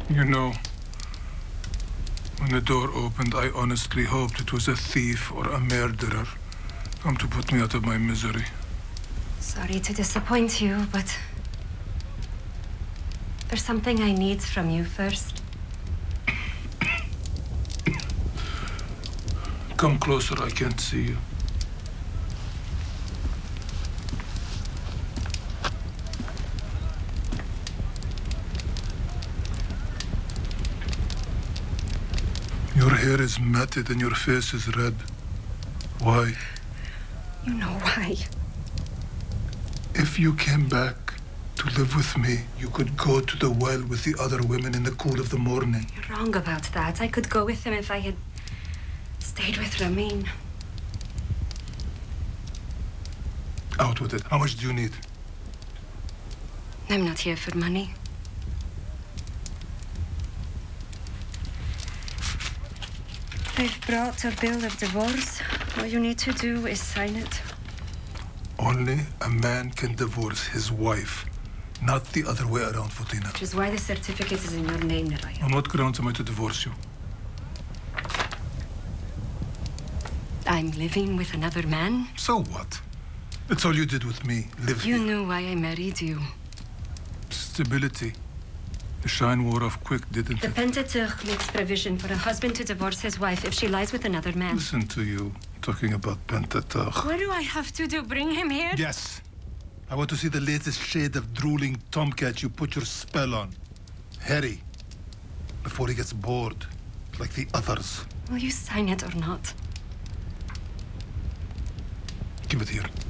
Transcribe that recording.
You know, when the door opened, I honestly hoped it was a thief or a murderer come to put me out of my misery. Sorry to disappoint you, but there's something I need from you first. Come closer, I can't see you. Your hair is matted and your face is red. Why? You know why. If you came back to live with me, you could go to the well with the other women in the cool of the morning. You're wrong about that. I could go with him if I had stayed with Ramin. Out with it. How much do you need? I'm not here for money. I've brought a bill of divorce. All you need to do is sign it. Only a man can divorce his wife, not the other way around, Fatina. Which is why the certificate is in your name, Naraya. On what grounds am I to divorce you? I'm living with another man. So what? That's all you did with me. Live You here. knew why I married you. Stability. The shine wore off quick, didn't The it? Pentateuch makes provision for a husband to divorce his wife if she lies with another man. Listen to you, talking about Pentateuch. What do I have to do? Bring him here? Yes. I want to see the latest shade of drooling tomcat you put your spell on. Harry. Before he gets bored, like the others. Will you sign it or not? Give it here.